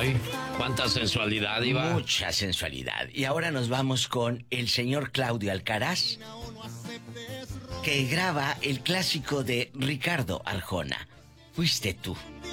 Uy, cuánta sensualidad, Diva. Mucha sensualidad. Y ahora nos vamos con el señor Claudio Alcaraz, que graba el clásico de Ricardo Arjona, Fuiste tú.